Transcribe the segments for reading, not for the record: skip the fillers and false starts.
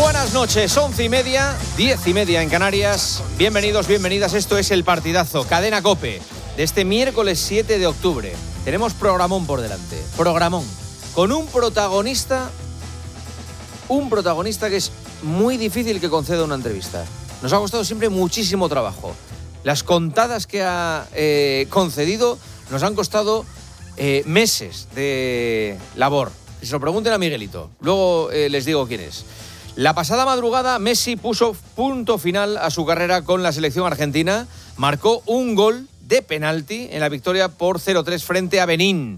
Buenas noches, 11:30, 10:30 en Canarias. Bienvenidos, bienvenidas. Esto es El Partidazo, Cadena COPE, de este miércoles 7 de octubre. Tenemos programón por delante, programón, con un protagonista que es muy difícil que conceda una entrevista. Nos ha costado siempre muchísimo trabajo. Las contadas que ha concedido nos han costado meses de labor. Que se lo pregunten a Miguelito, luego les digo quién es. La pasada madrugada, Messi puso punto final a su carrera con la selección argentina. Marcó un gol de penalti en la victoria por 0-3 frente a Benín.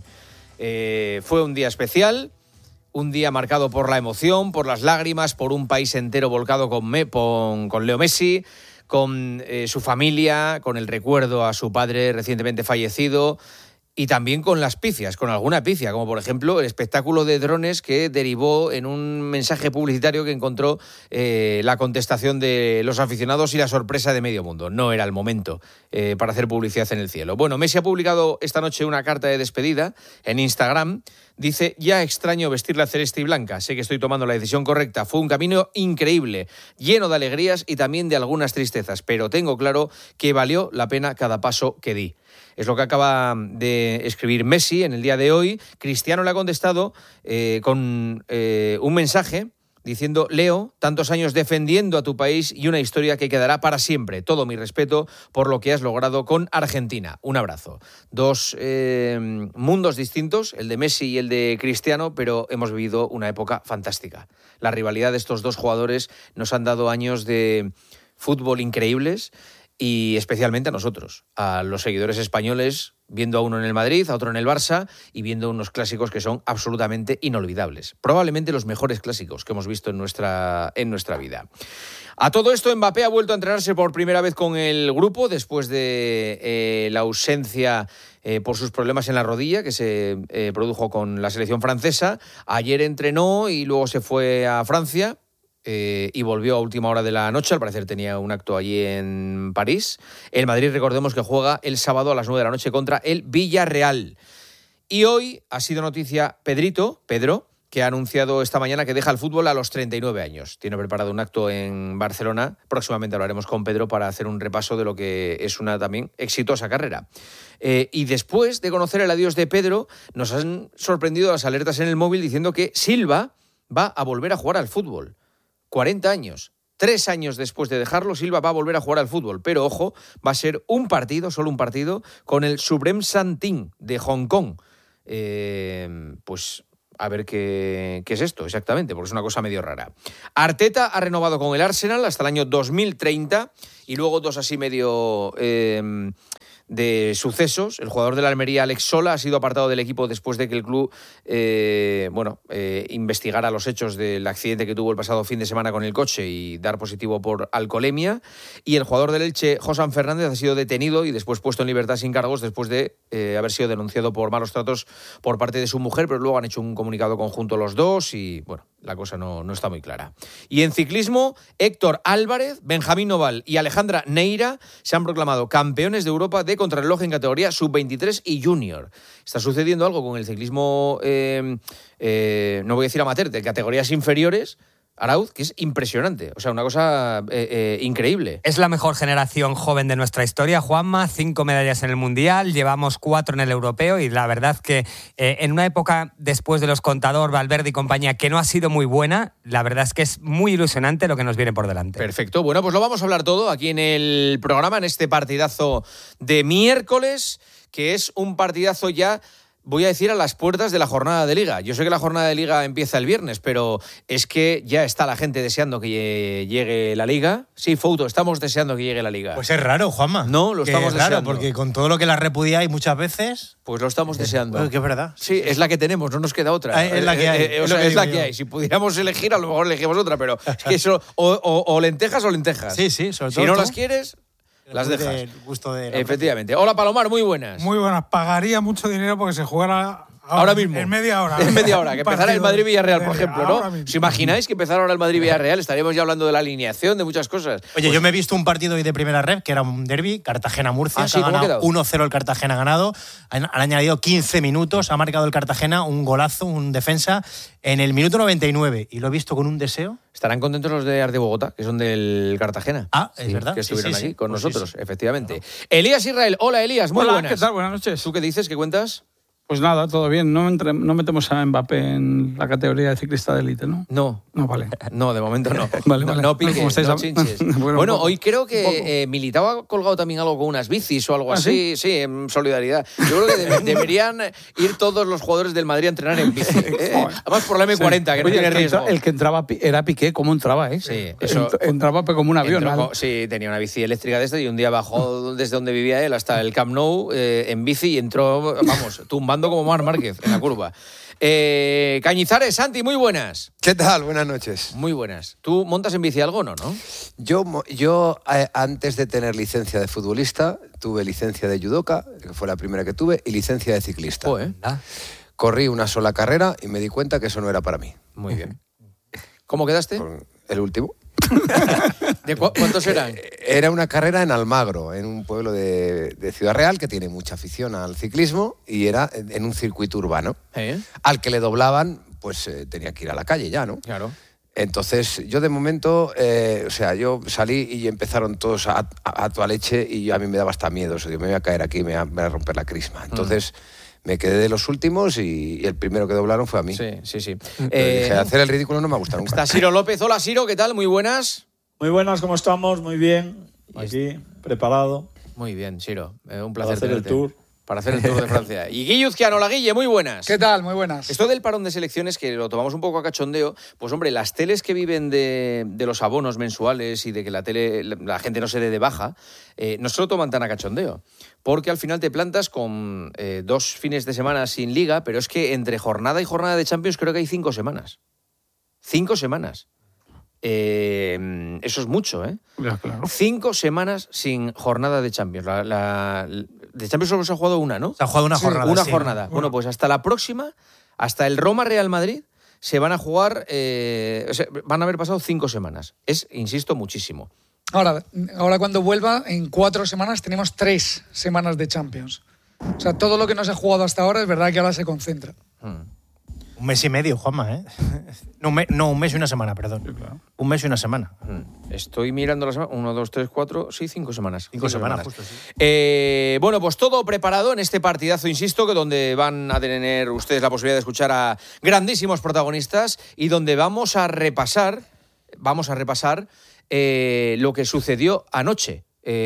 Fue un día especial, un día marcado por la emoción, por las lágrimas, por un país entero volcado con Leo Messi, con su familia, con el recuerdo a su padre recientemente fallecido. Y también con las pifias, con alguna pifia, como por ejemplo el espectáculo de drones que derivó en un mensaje publicitario que encontró la contestación de los aficionados y la sorpresa de medio mundo. No era el momento para hacer publicidad en el cielo. Bueno, Messi ha publicado esta noche una carta de despedida en Instagram. Dice: ya extraño vestir la celeste y blanca. Sé que estoy tomando la decisión correcta. Fue un camino increíble, lleno de alegrías y también de algunas tristezas, pero tengo claro que valió la pena cada paso que di. Es lo que acaba de escribir Messi en el día de hoy. Cristiano le ha contestado con un mensaje diciendo: Leo, tantos años defendiendo a tu país y una historia que quedará para siempre. Todo mi respeto por lo que has logrado con Argentina. Un abrazo. Dos mundos distintos, el de Messi y el de Cristiano, pero hemos vivido una época fantástica. La rivalidad de estos dos jugadores nos han dado años de fútbol increíbles, y especialmente a nosotros, a los seguidores españoles, viendo a uno en el Madrid, a otro en el Barça y viendo unos clásicos que son absolutamente inolvidables. Probablemente los mejores clásicos que hemos visto en nuestra vida. A todo esto, Mbappé ha vuelto a entrenarse por primera vez con el grupo después de la ausencia por sus problemas en la rodilla que se produjo con la selección francesa. Ayer entrenó y luego se fue a Francia. Y volvió a última hora de la noche. Al parecer tenía un acto allí en París. El Madrid, recordemos que juega el sábado a las 9 de la noche contra el Villarreal. Y hoy ha sido noticia Pedro, que ha anunciado esta mañana que deja el fútbol a los 39 años. Tiene preparado un acto en Barcelona. Próximamente hablaremos con Pedro para hacer un repaso de lo que es una también exitosa carrera. Y después de conocer el adiós de Pedro, nos han sorprendido las alertas en el móvil diciendo que Silva va a volver a jugar al fútbol. 40 años, 3 años después de dejarlo, Silva va a volver a jugar al fútbol. Pero ojo, va a ser un partido, solo un partido, con el Supreme Santin de Hong Kong. Pues a ver qué es esto exactamente, porque es una cosa medio rara. Arteta ha renovado con el Arsenal hasta el año 2030 y luego dos así medio de sucesos. El jugador de la Almería, Alex Sola, ha sido apartado del equipo después de que el club investigara los hechos del accidente que tuvo el pasado fin de semana con el coche y dar positivo por alcoholemia. Y el jugador del Elche, Josan Fernández, ha sido detenido y después puesto en libertad sin cargos después de haber sido denunciado por malos tratos por parte de su mujer, pero luego han hecho un comunicado conjunto los dos y, bueno, la cosa no está muy clara. Y en ciclismo, Héctor Álvarez, Benjamín Noval y Alejandra Neira se han proclamado campeones de Europa de contrarreloj en categoría sub-23 y junior. Está sucediendo algo con el ciclismo, no voy a decir amateur, de categorías inferiores, Arauz, que es impresionante. O sea, una cosa increíble. Es la mejor generación joven de nuestra historia, Juanma. 5 medallas en el Mundial, llevamos 4 en el Europeo y la verdad que en una época después de los Contador, Valverde y compañía que no ha sido muy buena, la verdad es que es muy ilusionante lo que nos viene por delante. Perfecto. Bueno, pues lo vamos a hablar todo aquí en el programa, en este partidazo de miércoles, que es un partidazo ya, voy a decir, a las puertas de la jornada de Liga. Yo sé que la jornada de Liga empieza el viernes, pero es que ya está la gente deseando que llegue la Liga. Sí, Fouto, estamos deseando que llegue la Liga. Pues es raro, Juanma. No, lo estamos deseando. Es raro, porque con todo lo que la repudiáis muchas veces... Pues lo estamos deseando. Pues que es verdad. Sí, es la que tenemos, no nos queda otra. Es la que hay. Es la que hay. Si pudiéramos elegir, a lo mejor elegimos otra, pero es que eso, o lentejas o lentejas. Sí, sobre todo. Si no las quieres... las dejas. El gusto de efectivamente. Hola, Palomar, muy buenas. Muy buenas. Pagaría mucho dinero porque se jugara Ahora mismo. En media hora. En media hora. Que empezara el Madrid-Villarreal, por ejemplo, ¿no? Ahora mismo. ¿Os imagináis que empezara ahora el Madrid-Villarreal? Estaríamos ya hablando de la alineación, de muchas cosas. Oye, yo me he visto un partido hoy de primera ref, que era un derbi, Cartagena-Murcia. Ah, sí, que ha ¿cómo ha ganado quedado? 1-0 el Cartagena ha ganado. Han añadido 15 minutos, ha marcado el Cartagena un golazo, un defensa, en el minuto 99. Y lo he visto con un deseo. Estarán contentos los de Arte Bogotá, que son del Cartagena. Ah, es verdad. Que estuvieron Sí, sí, aquí sí. con Pues nosotros, sí. efectivamente. Elías Israel. Hola, Elías. Muy Hola, buenas. ¿qué tal? Buenas noches. ¿Tú qué dices? ¿Qué cuentas? Pues nada, todo bien. No metemos a Mbappé en la categoría de ciclista de élite, ¿no? No. No, vale. No, de momento no. Vale, no, vale. no piques, ¿Cómo estáis no hab- chinches. Bueno, Bueno, un poco. hoy creo Un que Militao ha colgado también algo con unas bicis o algo ¿Ah, así. Sí, en solidaridad. Yo creo que deberían ir todos los jugadores del Madrid a entrenar en bici. Además por la M40, que no Oye, tiene riesgo. el que entraba era Piqué, ¿cómo entraba, eh? Sí, eso- Entraba como un avión. Entró ¿no? sí, tenía una bici eléctrica de este y un día bajó desde donde vivía él hasta el Camp Nou en bici y entró, vamos, tumbando como Marc Márquez en la curva. Cañizares, Santi, muy buenas. ¿Qué tal? Buenas noches. Muy buenas. ¿Tú montas en bici algo, no? Yo antes de tener licencia de futbolista, tuve licencia de judoka, que fue la primera que tuve, y licencia de ciclista. Joder. Corrí una sola carrera y me di cuenta que eso no era para mí. Muy bien. ¿Cómo quedaste? El último. ¿Cuántos eran? Era una carrera en Almagro, en un pueblo de Ciudad Real que tiene mucha afición al ciclismo y era en un circuito urbano. Al que le doblaban, pues tenía que ir a la calle ya, ¿no? Claro. Entonces, yo de momento, yo salí y empezaron todos a toda leche y a mí me daba hasta miedo. O sea, digo, me voy a caer aquí, me va a romper la crisma. Entonces, me quedé de los últimos y el primero que doblaron fue a mí. Sí. Pero dije, hacer el ridículo no me gusta nunca. Está Siro López. Hola, Siro, ¿qué tal? Muy buenas. Muy buenas, ¿cómo estamos? Muy bien. Aquí, preparado. Muy bien, Siro. Un Para placer hacer el tenerte. tour. Para hacer el Tour de Francia. Y Guille Uzquiano, hola Guille, muy buenas. ¿Qué tal? Muy buenas. Esto del parón de selecciones, que lo tomamos un poco a cachondeo, pues hombre, las teles que viven de los abonos mensuales y de que la gente no se dé de baja, no se lo toman tan a cachondeo. Porque al final te plantas con 2 fines de semana sin liga, pero es que entre jornada y jornada de Champions creo que hay 5 semanas. 5 semanas. Eso es mucho, ¿eh? Ya, claro. 5 semanas sin jornada de Champions. De Champions solo se ha jugado una, ¿no? Se ha jugado una jornada. Una sí. jornada. Bueno, pues hasta la próxima, hasta el Roma-Real Madrid, se van a jugar, van a haber pasado 5 semanas. Es, insisto, muchísimo. Ahora cuando vuelva, en 4 semanas tenemos 3 semanas de Champions. O sea, todo lo que no se ha jugado hasta ahora es verdad que ahora se concentra. Un mes y medio, Juanma, ¿eh? No, un mes y una semana, perdón. Sí, claro. Un mes y una semana. Estoy mirando la semana. 1, 2, 3, 4, sí, 5 semanas. 5 semanas, justo, sí. Bueno, pues todo preparado en este partidazo, insisto, que donde van a tener ustedes la posibilidad de escuchar a grandísimos protagonistas y donde vamos a repasar lo que sucedió anoche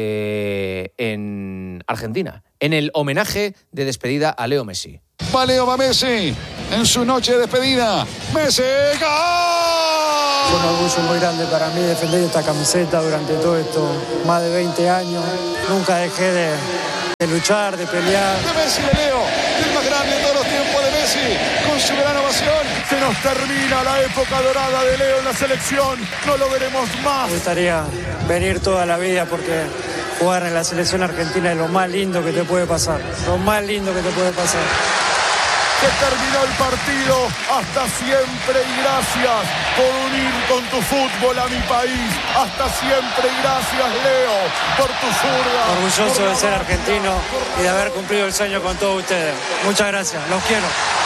en Argentina, en el homenaje de despedida a Leo Messi. Va Leo, va Messi en su noche de despedida. ¡Messi! ¡Gol! Un orgullo muy grande para mí defender esta camiseta durante todo esto, más de 20 años. Nunca dejé de luchar, de pelear. De Messi, de Leo, el más grande de todos los tiempos de Messi, con su gran ovación. Se nos termina la época dorada de Leo en la selección. No lo veremos más. Me gustaría venir toda la vida porque jugar en la selección argentina es lo más lindo que te puede pasar. Lo más lindo que te puede pasar. Se terminó el partido. Hasta siempre y gracias por unir con tu fútbol a mi país. Hasta siempre y gracias, Leo, por tu zurda. Orgulloso de ser argentino y de haber cumplido el sueño con todos ustedes. Muchas gracias, los quiero.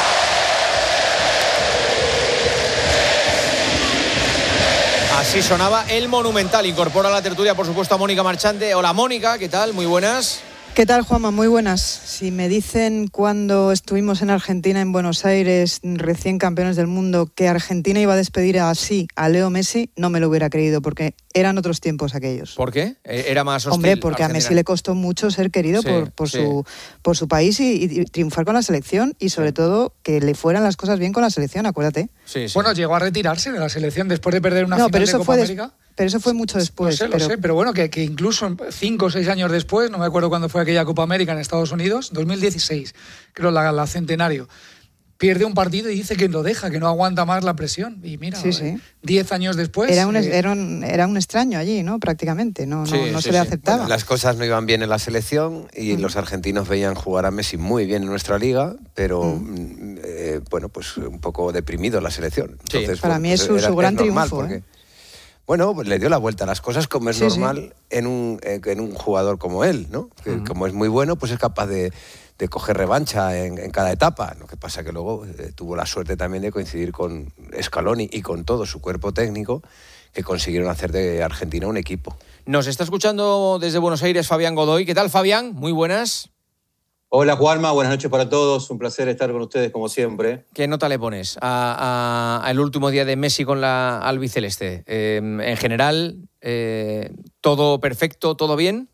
Así sonaba el Monumental. Incorpora a la tertulia, por supuesto, a Mónica Marchante. Hola, Mónica, ¿qué tal? Muy buenas. ¿Qué tal, Juanma? Muy buenas. Si me dicen cuando estuvimos en Argentina, en Buenos Aires, recién campeones del mundo, que Argentina iba a despedir así a Leo Messi, no me lo hubiera creído, porque eran otros tiempos aquellos. ¿Por qué? Era más hostil. Hombre, porque Argentina. a Messi le costó mucho ser querido Sí, por sí. su país y triunfar con la selección y sobre todo que le fueran las cosas bien con la selección, acuérdate. Sí, sí. Bueno, llegó a retirarse de la selección después de perder una No, final pero de eso Copa fue América. Pero eso fue mucho después. Lo sé, pero bueno, que incluso 5 o 6 años después, no me acuerdo cuándo fue aquella Copa América en Estados Unidos, 2016, creo la centenario, pierde un partido y dice que lo deja, que no aguanta más la presión. Y mira, sí. 10 años después... Era un extraño allí, ¿no? Prácticamente, no se le aceptaba. Bueno, las cosas no iban bien en la selección y los argentinos veían jugar a Messi muy bien en nuestra liga, pero bueno, pues un poco deprimido la selección. Entonces, para mí es su gran triunfo. Porque, bueno, pues le dio la vuelta a las cosas como es normal en un jugador como él, ¿no? Que como es muy bueno, pues es capaz de coger revancha en cada etapa. Lo que pasa que luego tuvo la suerte también de coincidir con Scaloni y con todo su cuerpo técnico, que consiguieron hacer de Argentina un equipo. Nos está escuchando desde Buenos Aires Fabián Godoy. ¿Qué tal, Fabián? Muy buenas. Hola, Juanma. Buenas noches para todos. Un placer estar con ustedes, como siempre. ¿Qué nota le pones al último día de Messi con la albiceleste? En general, ¿todo perfecto, todo bien?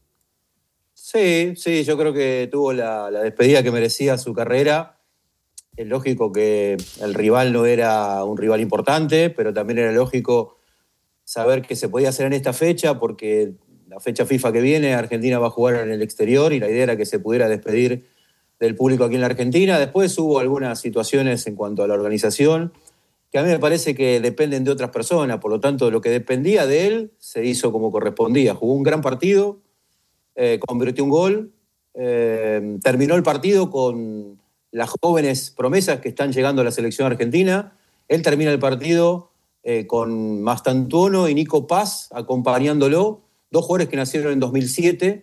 Sí, yo creo que tuvo la despedida que merecía su carrera. Es lógico que el rival no era un rival importante, pero también era lógico saber que se podía hacer en esta fecha, porque la fecha FIFA que viene, Argentina va a jugar en el exterior y la idea era que se pudiera despedir del público aquí en la Argentina. Después hubo algunas situaciones en cuanto a la organización que a mí me parece que dependen de otras personas, por lo tanto lo que dependía de él se hizo como correspondía. Jugó un gran partido, convirtió un gol, terminó el partido con las jóvenes promesas que están llegando a la selección argentina. Él termina el partido con Mastantuono y Nico Paz acompañándolo, dos jugadores que nacieron en 2007,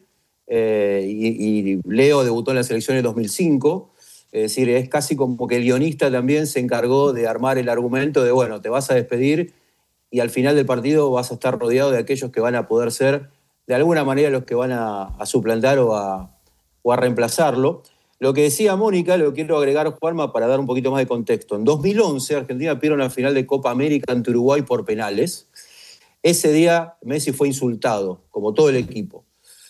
y Leo debutó en la selección en 2005. Es decir, es casi como que el guionista también se encargó de armar el argumento de, bueno, te vas a despedir y al final del partido vas a estar rodeado de aquellos que van a poder ser de alguna manera los que van a suplantar o a reemplazarlo. Lo que decía Mónica, lo quiero agregar, Juanma, para dar un poquito más de contexto. En 2011, Argentina pierde una final de Copa América ante Uruguay por penales. Ese día Messi fue insultado, como todo el equipo.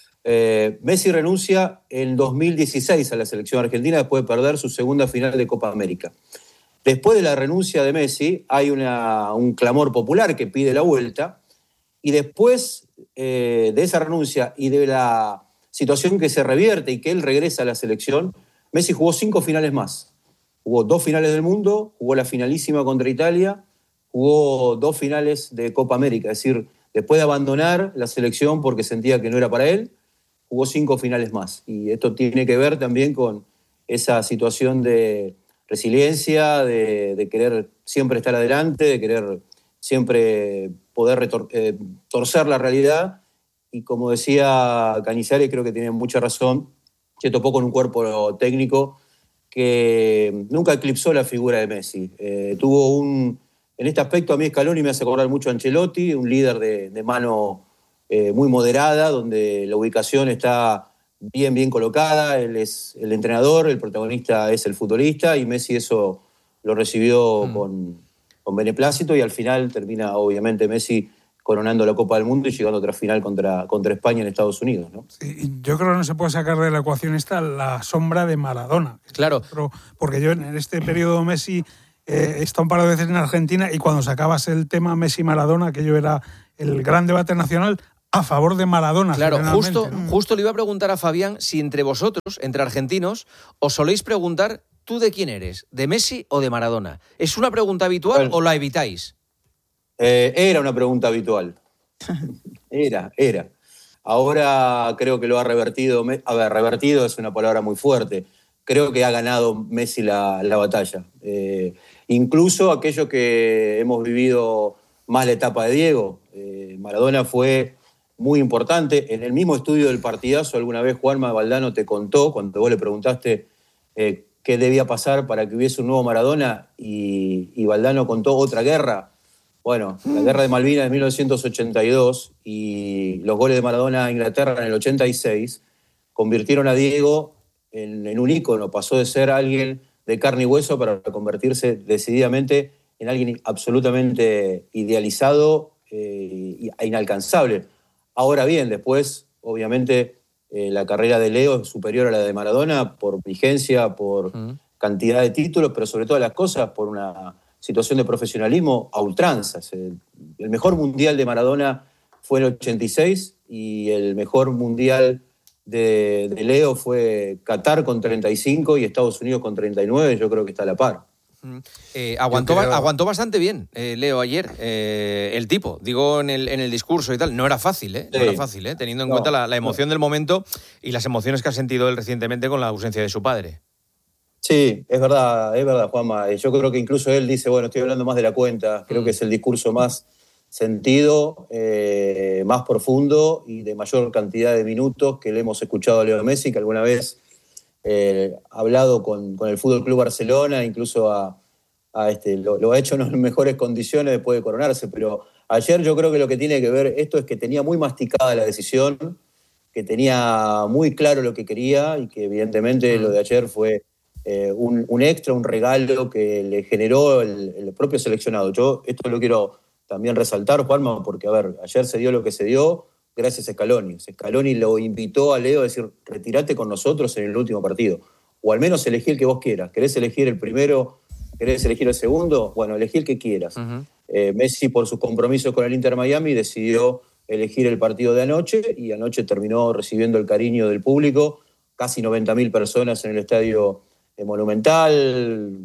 Messi renuncia en 2016 a la selección argentina después de perder su segunda final de Copa América. Después de la renuncia de Messi hay un clamor popular que pide la vuelta, y después de esa renuncia y de la situación que se revierte y que él regresa a la selección, Messi jugó 5 finales más. Jugó 2 finales del mundo, jugó la finalísima contra Italia, jugó 2 finales de Copa América. Es decir, después de abandonar la selección porque sentía que no era para él, jugó 5 finales más. Y esto tiene que ver también con esa situación de resiliencia, de querer siempre estar adelante, de querer siempre poder torcer la realidad. Y como decía Canizares, creo que tiene mucha razón, se topó con un cuerpo técnico que nunca eclipsó la figura de Messi. En este aspecto a mí Scaloni me hace acordar mucho a Ancelotti, un líder de mano muy moderada, donde la ubicación está bien colocada. Él es el entrenador, el protagonista es el futbolista, y Messi eso lo recibió con beneplácito, y al final termina obviamente Messi coronando la Copa del Mundo y llegando a otra final contra España en Estados Unidos, ¿no? Sí, yo creo que no se puede sacar de la ecuación esta la sombra de Maradona. Claro. Porque yo en este periodo Messi he estado un par de veces en Argentina, y cuando sacabas el tema Messi-Maradona, aquello era el gran debate nacional a favor de Maradona. Claro, justo le iba a preguntar a Fabián si entre vosotros, entre argentinos, os soléis preguntar, ¿tú de quién eres? ¿De Messi o de Maradona? ¿Es una pregunta habitual o la evitáis? Era una pregunta habitual. Era. Ahora creo que lo ha revertido. A ver, revertido es una palabra muy fuerte. Creo que ha ganado Messi la batalla. Incluso aquellos que hemos vivido más la etapa de Diego. Maradona fue muy importante. En el mismo estudio del partidazo, alguna vez Juanma Valdano te contó, cuando vos le preguntaste qué debía pasar para que hubiese un nuevo Maradona, y Valdano contó otra guerra. Bueno, la guerra de Malvinas de 1982 y los goles de Maradona a Inglaterra en el 86 convirtieron a Diego en un ícono. Pasó de ser alguien de carne y hueso para convertirse decididamente en alguien absolutamente idealizado e inalcanzable. Ahora bien, después, obviamente, la carrera de Leo es superior a la de Maradona por vigencia, por cantidad de títulos, pero sobre todas las cosas por una situación de profesionalismo a ultranzas. El mejor mundial de Maradona fue en el 86 y el mejor mundial de Leo fue Qatar con 35 y Estados Unidos con 39. Yo creo que está a la par. Aguantó bastante bien, Leo, ayer, el tipo, digo en el discurso y tal. No era fácil, ¿eh? No era fácil, teniendo en cuenta la emoción del momento y las emociones que ha sentido él recientemente con la ausencia de su padre. Sí, es verdad, Juanma. Yo creo que incluso él dice, bueno, estoy hablando más de la cuenta. Creo que es el discurso más sentido, más profundo y de mayor cantidad de minutos que le hemos escuchado a Leo Messi, que alguna vez ha hablado con el Fútbol Club Barcelona, incluso lo ha hecho en mejores condiciones después de coronarse. Pero ayer yo creo que lo que tiene que ver esto es que tenía muy masticada la decisión, que tenía muy claro lo que quería y que evidentemente lo de ayer fue un extra, un regalo que le generó el propio seleccionado. Yo esto lo quiero también resaltar, Juanma, porque, ayer se dio lo que se dio gracias a Scaloni. Scaloni lo invitó a Leo a decir, retírate con nosotros en el último partido. O al menos elegí el que vos quieras. ¿Querés elegir el primero? ¿Querés elegir el segundo? Bueno, elegí el que quieras. Messi, por sus compromisos con el Inter Miami, decidió elegir el partido de anoche y anoche terminó recibiendo el cariño del público. Casi 90.000 personas en el estadio Monumental,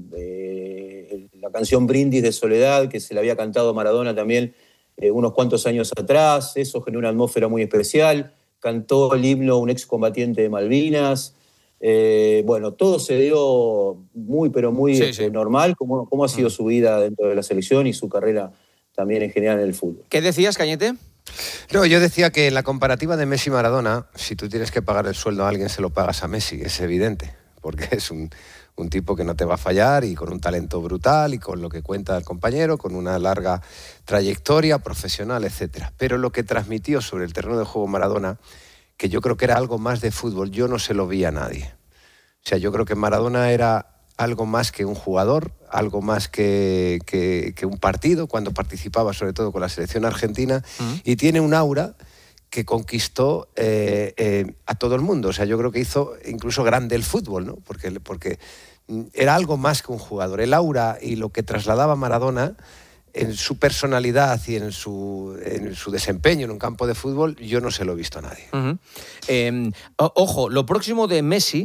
la canción Brindis de Soledad, que se le había cantado Maradona también unos cuantos años atrás, eso generó una atmósfera muy especial. Cantó el himno un excombatiente de Malvinas. Todo se dio muy, pero muy normal, como ha sido su vida dentro de la selección y su carrera también en general en el fútbol. ¿Qué decías, Cañete? No, yo decía que en la comparativa de Messi y Maradona, si tú tienes que pagar el sueldo a alguien, se lo pagas a Messi, es evidente, porque es un tipo que no te va a fallar y con un talento brutal y con lo que cuenta el compañero, con una larga trayectoria profesional, etc. Pero lo que transmitió sobre el terreno de juego Maradona, que yo creo que era algo más de fútbol, yo no se lo vi a nadie. O sea, yo creo que Maradona era algo más que un jugador, algo más que un partido, cuando participaba sobre todo con la selección argentina, y tiene un aura que conquistó a todo el mundo. O sea, yo creo que hizo incluso grande el fútbol, ¿no? Porque era algo más que un jugador. El aura y lo que trasladaba Maradona en su personalidad y en su desempeño en un campo de fútbol, yo no se lo he visto a nadie. Ojo, lo próximo de Messi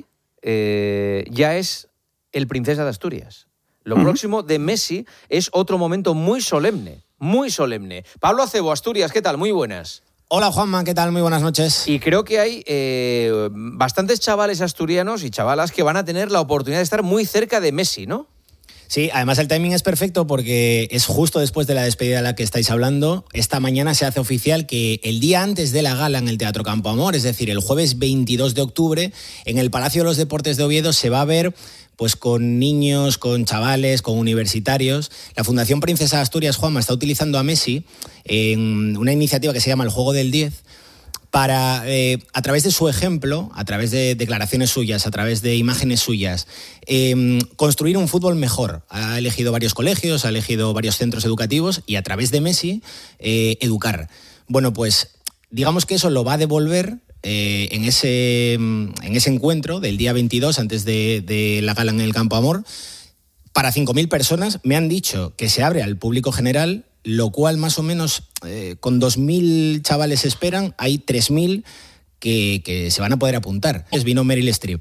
ya es el Princesa de Asturias. Lo próximo de Messi es otro momento muy solemne, muy solemne. Pablo Acebo, Asturias, ¿qué tal? Muy buenas. Hola Juanma, ¿qué tal? Muy buenas noches. Y creo que hay bastantes chavales asturianos y chavalas que van a tener la oportunidad de estar muy cerca de Messi, ¿no? Sí, además el timing es perfecto porque es justo después de la despedida de la que estáis hablando. Esta mañana se hace oficial que el día antes de la gala en el Teatro Campo Amor, es decir, el jueves 22 de octubre, en el Palacio de los Deportes de Oviedo se va a ver pues con niños, con chavales, con universitarios. La Fundación Princesa de Asturias, Juanma, está utilizando a Messi en una iniciativa que se llama El Juego del 10 para, a través de su ejemplo, a través de declaraciones suyas, a través de imágenes suyas, construir un fútbol mejor. Ha elegido varios colegios, ha elegido varios centros educativos y a través de Messi, educar. Bueno, pues digamos que eso lo va a devolver en ese encuentro del día 22, antes de la gala en el Campo Amor, para 5.000 personas. Me han dicho que se abre al público general, lo cual más o menos con 2.000 chavales esperan, hay 3.000 que se van a poder apuntar. Vino Meryl Streep